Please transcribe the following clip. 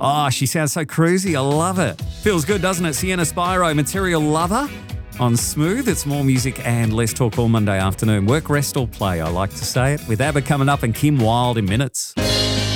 Oh, she sounds so cruisy. I love it. Feels good, doesn't it? Sienna Spyro, Material Lover on Smooth. It's more music and less talk all Monday afternoon. Work, rest or play, I like to say it. With ABBA coming up and Kim Wilde in minutes.